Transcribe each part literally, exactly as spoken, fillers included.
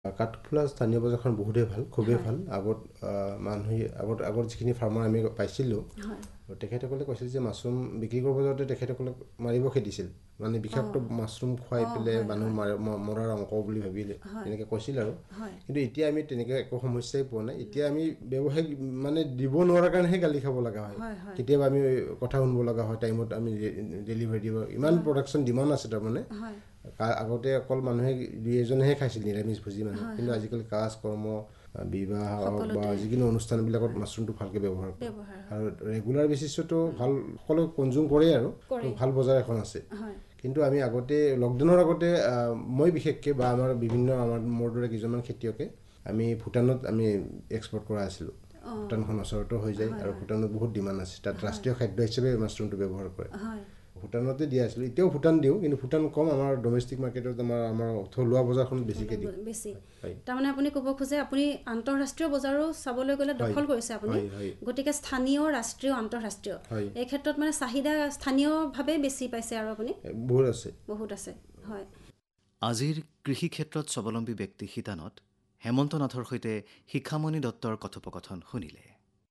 কাঠফুলা স্থানীয় বজাৰখন বহুতেই ভাল, খুবেই ভাল। আগত মানুহে আগত আগত যিখিনি ফাৰ্মাৰ আমি পাইছিলোঁ, তেখেতসকলে কৈছিল যে মাছৰুম বিক্ৰী কৰিব যাওঁতে তেখেতসকলক মাৰিব খেদিছিল, মানে বিষাক্ত মাছৰুম খুৱাই পেলাই মানুহ মৰাৰ অংক বুলি ভাবিলে তেনেকৈ কৈছিল আৰু। কিন্তু এতিয়া আমি তেনেকৈ একো সমস্যাই পোৱা নাই। এতিয়া আমি ব্যৱসায়িক মানে দিব নোৱাৰাৰ কাৰণেহে গালি খাব লগা হয়। কেতিয়াবা আমি কথা শুনিব লগা হয়, টাইমত আমি ডেলিভাৰী দিব, ইমান প্ৰডাকশ্যন ডিমাণ্ড আছে তাৰমানে। আগতে অকল মানুহে দুই এজনেহে খাইছিল নিৰামিষ ভোজী মানুহ, কিন্তু আজিকালি কাজ কৰ্ম বিবাহ বা যিকোনো অনুষ্ঠানবিলাকত মাছৰুমটো ভালকৈ ব্যৱহাৰ কৰে আৰু ৰেগুলাৰ বেচিছতো ভাল সকলো কনজিউম কৰে আৰু ভাল বজাৰ এখন আছে। কিন্তু আমি আগতে লকডাউনৰ আগতে মই বিশেষকৈ বা আমাৰ বিভিন্ন আমাৰ মোৰ দৰে কিছুমান খেতিয়কে আমি ভূটানত আমি এক্সপৰ্ট কৰা আছিলোঁ। ভূটানখন ওচৰতো হৈ যায় আৰু ভূটানত বহুত ডিমাণ্ড আছে, তাত ৰাষ্ট্ৰীয় খাদ্য হিচাপে মাছৰুমটো ব্যৱহাৰ কৰে। ভূটানতে দিয়া আছিলোঁ, এতিয়াও ভূটান দিওঁ, কিন্তু ভূটান কম। আমাৰ ডমেষ্টিক মাৰ্কেটত আমাৰ আমাৰ থলুৱা বজাৰখনত বেছিকৈ দিওঁ। বেছি তাৰমানে আপুনি ক'ব খোজে আপুনি আন্তঃৰাষ্ট্ৰীয় বজাৰো চাবলৈ গ'লে দখল কৰিছে আপুনি, গতিকে স্থানীয় ৰাষ্ট্ৰীয় আন্তঃৰাষ্ট্ৰীয় এই ক্ষেত্ৰত মানে চাহিদা স্থানীয়ভাৱে বেছি পাইছে আৰু আপুনি বহুত আছে বহুত আছে হয়। আজিৰ কৃষি ক্ষেত্ৰত স্বাৱলম্বী ব্যক্তি শিতানত হেমন্ত নাথৰ সৈতে শিখামণি দত্তৰ কথোপকথন শুনিলে।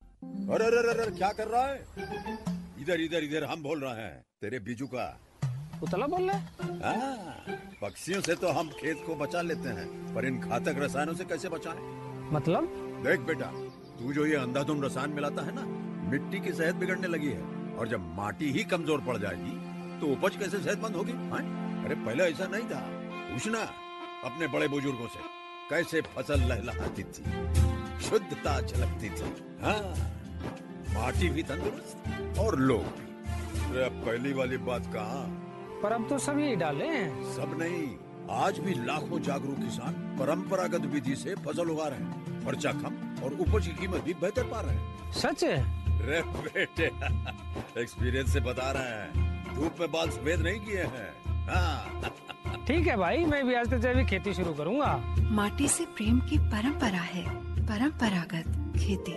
इधर इधर इधर हम बोल रहे हैं तेरे बीजू का उतला बोल रहे हैं। पक्षियों से तो हम खेत को बचा लेते हैं, पर इन घातक रसायनों से कैसे बचाएं? मतलब देख बेटा, तू जो ये अंधाधुंध रसायन मिलाता है ना, मिट्टी की सेहत बिगड़ने लगी है, और जब माटी ही कमजोर पड़ जाएगी तो उपज कैसे सेहतमंद होगी? हाँ? अरे पहले ऐसा नहीं था, पूछना अपने बड़े बुजुर्गों से, कैसे फसल लहलहाती थी, शुद्धता झलकती थी। हाँ, माटी भी तंदुरुस्त और लोग भी। अब पहली वाली बात कहाँ, पर अब तो सभी डाले हैं। सब नहीं, आज भी लाखों जागरूक किसान परंपरागत विधि से फसल उगा रहे हैं, खर्चा कम और उपज की कीमत भी बेहतर पा रहे हैं। सच है? रे बेटे एक्सपीरियंस से बता रहे हैं, धूप में बाल सफेद नहीं किए हैं। हाँ। ठीक है भाई, मैं भी आज से जैविक खेती शुरू करूंगा। माटी से प्रेम की परंपरा है परंपरागत खेती।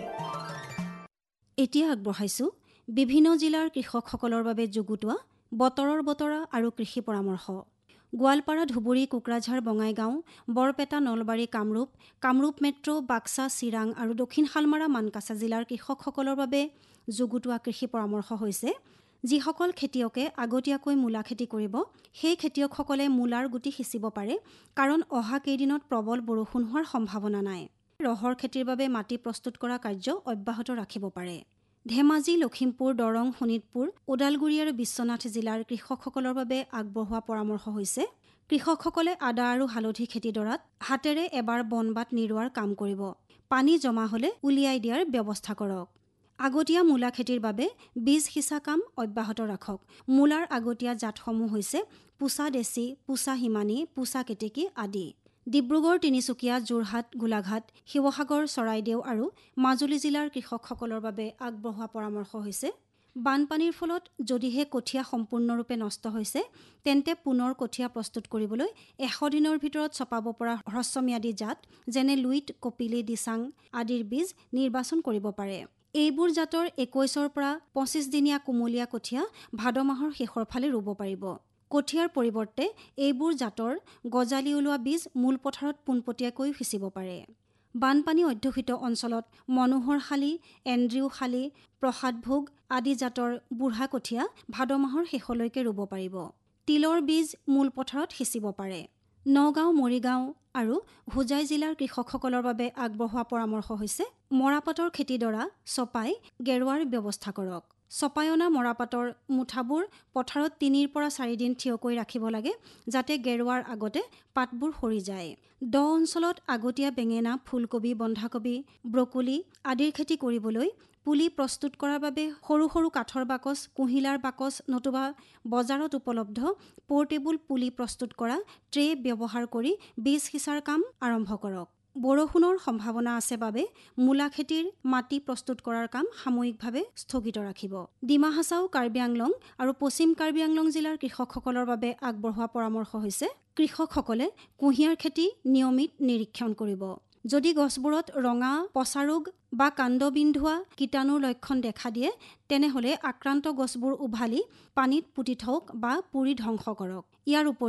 এতিয়া আগবঢ়াইছোঁ বিভিন্ন জিলাৰ কৃষকসকলৰ বাবে যুগুতোৱা বতৰৰ বতৰা আৰু কৃষি পৰামৰ্শ। গোৱালপাৰা, ধুবুৰী, কোকৰাঝাৰ, বঙাইগাঁও, বৰপেটা, নলবাৰী, কামৰূপ, কামৰূপ মেট্ৰ', বাক্সা, চিৰাং আৰু দক্ষিণ শালমাৰা, মানকাছা জিলাৰ কৃষকসকলৰ বাবে যুগুতোৱা কৃষি পৰামৰ্শ হৈছে, যিসকল খেতিয়কে আগতীয়াকৈ মূলা খেতি কৰিব, সেই খেতিয়কসকলে মূলাৰ গুটি সিঁচিব পাৰে, কাৰণ অহা কেইদিনত প্ৰবল বৰষুণ হোৱাৰ সম্ভাৱনা নাই। ৰহৰ খেতিৰ বাবে মাটি প্ৰস্তুত কৰা কাৰ্য অব্যাহত ৰাখিব পাৰে। ধেমাজি, লখিমপুৰ, দৰং, শোণিতপুৰ, ওদালগুৰি আৰু বিশ্বনাথ জিলাৰ কৃষকসকলৰ বাবে আগবঢ়োৱা পৰামৰ্শ হৈছে, কৃষকসকলে আদা আৰু হালধি খেতিডৰাত হাতেৰে এবাৰ বনবাত নিৰোৱাৰ কাম কৰিব। পানী জমা হ'লে উলিয়াই দিয়াৰ ব্যৱস্থা কৰক। আগতীয়া মূলা খেতিৰ বাবে বীজ সিঁচা কাম অব্যাহত ৰাখক। মূলাৰ আগতীয়া জাতসমূহ হৈছে পুছা দেশী, পুছা হিমানী, পুছা কেতেকী আদি। ডিব্ৰুগড়, তিনিচুকীয়া, যোৰহাট, গোলাঘাট, শিৱসাগৰ, চৰাইদেউ আৰু মাজুলী জিলাৰ কৃষকসকলৰ বাবে আগবঢ়োৱা পৰামৰ্শ হৈছে, বানপানীৰ ফলত যদিহে কঠীয়া সম্পূৰ্ণৰূপে নষ্ট হৈছে, তেন্তে পুনৰ কঠীয়া প্ৰস্তুত কৰিবলৈ এশ দিনৰ ভিতৰত চপাব পৰা হ্ৰস্বম্যাদী জাত যেনে লুইট, কপিলি, দিচাং আদিৰ বীজ নিৰ্বাচন কৰিব পাৰে। এইবোৰ জাতৰ একৈছৰ পৰা পঁচিছ দিনীয়া কুমলীয়া কঠীয়া ভাদ মাহৰ শেষৰ ফালে ৰুব পাৰিব। কঠীয়াৰ পৰিৱৰ্তে এইবোৰ জাতৰ গজালি ওলোৱা বীজ মূল পথাৰত পোনপটীয়াকৈ সিঁচিব পাৰে। বানপানী অধ্যুষিত অঞ্চলত মনোহৰ শালী, এণ্ড্ৰিউ শালী, প্ৰসাদভোগ আদি জাতৰ বুঢ়া কঠীয়া ভাদ মাহৰ শেষলৈকে ৰুব পাৰিব। তিলৰ বীজ মূল পথাৰত সিঁচিব পাৰে। নগাঁও, মৰিগাঁও আৰু হোজাই জিলাৰ কৃষকসকলৰ বাবে আগবঢ়োৱা পৰামৰ্শ হৈছে, মৰাপাটৰ খেতিডৰা চপাই গেৰুৱাৰ ব্যৱস্থা কৰক। চপাই অনা মৰাপাটৰ মুঠাবোৰ পথাৰত তিনিৰ পৰা চাৰিদিন থিয়কৈ ৰাখিব লাগে, যাতে গেৰুৱাৰ আগতে পাতবোৰ সৰি যায়। দ অঞ্চলত আগতীয়া বেঙেনা, ফুলকবি, বন্ধাকবি, ব্ৰকলি আদিৰ খেতি কৰিবলৈ পুলি প্ৰস্তুত কৰাৰ বাবে সৰু সৰু কাঠৰ বাকচ, কুঁহিলাৰ বাকচ নতুবা বজাৰত উপলব্ধ পৰ্টেবল পুলি প্ৰস্তুত কৰা ট্ৰে ব্যৱহাৰ কৰি বীজ সিঁচাৰ কাম আৰম্ভ কৰক। বৰষুণৰ সম্ভাৱনা আছে বাবে মূলা খেতিৰ মাটি প্ৰস্তুত কৰাৰ কাম সাময়িকভাৱে স্থগিত ৰাখিব। ডিমা হাছাও, কাৰ্বি আংলং আৰু পশ্চিম কাৰ্বি আংলং জিলাৰ কৃষকসকলৰ বাবে আগবঢ়োৱা পৰামৰ্শ হৈছে, কৃষকসকলে কুঁহিয়াৰ খেতি নিয়মিত নিৰীক্ষণ কৰিব। যদি গছবোৰত ৰঙা, পচা ৰোগ বা কাণ্ড বিন্ধোৱা কীটাণুৰ লক্ষণ দেখা দিয়ে, তেনেহ'লে আক্ৰান্ত গছবোৰ উভালি পানীত পুতি থওক বা পুৰি ধ্বংস কৰক। ইয়াৰ উপৰিও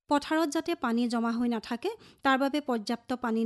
পথাৰত যাতে পানী জমা হৈ নাথাকে তাৰ বাবে পৰ্যাপ্ত পানী